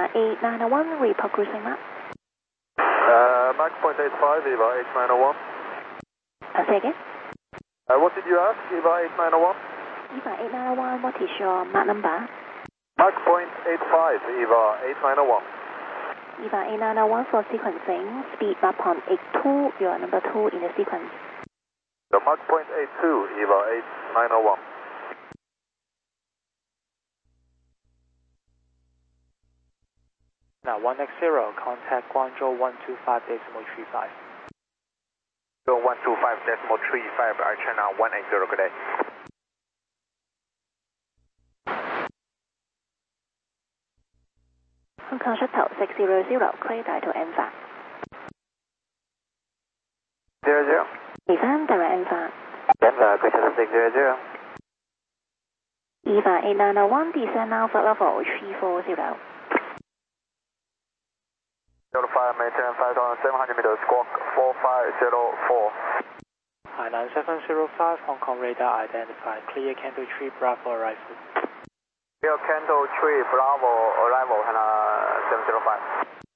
891, report cruising map. Max point 85, EVA 8901. Say again? What did you ask, EVA 8901? EVA 8901, what is your map number? Max point 85, EVA 8901. EVA 8901 for sequencing, speed map on 82, you are number 2 in the sequence. So Max point 82, EVA 8901. Now 1X0, contact Guangzhou 125.35. So 125.35, Archer now 180, good day. Hong Kong Shuttle 600, clear to NFA. 00. Confirm direct NFA. Denver, Cruise Shuttle 600. EVA 8901, descend now for level 340. 05, maintain 5,700 meters, squawk 4504. Hainan 705, Hong Kong radar identified, clear Canto 3 Bravo arrival. Clear Canto 3 Bravo arrival, Hainan 705.